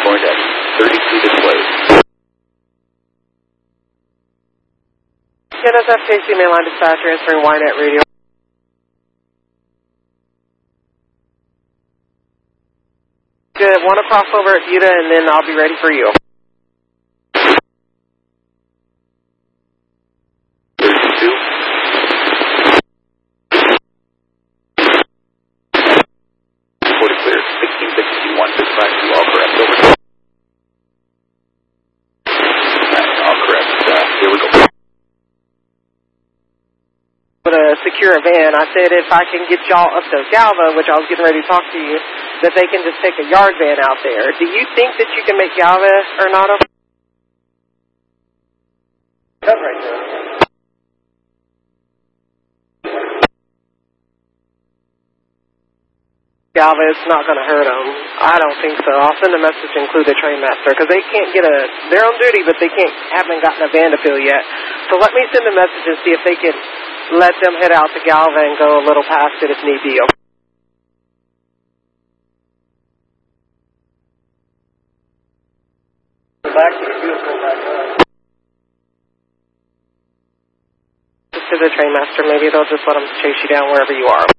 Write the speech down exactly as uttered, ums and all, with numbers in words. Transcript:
going to thirty-two displays. N S F K C mainline dispatch transferring Y net radio. Good, want to cross over at Buda and then I'll be ready for you. thirty-two. forty clear, sixteen sixty-one, dispatch to all correct, over. All correct, uh, here we go. To secure a van, I said if I can get y'all up to Galva, which I was getting ready to talk to you, that they can just take a yard van out there. Do you think that you can make Galva or not? Cut right there. Galva, it's not going to hurt them. I don't think so. I'll send a message to include the train master because they can't get a. They're on duty, but they can't haven't gotten a van to fill yet. So let me send a message and see if they can let them head out to Galva and go a little past it if need be. Back to the vehicle back up. To the train master, maybe they'll just let them chase you down wherever you are.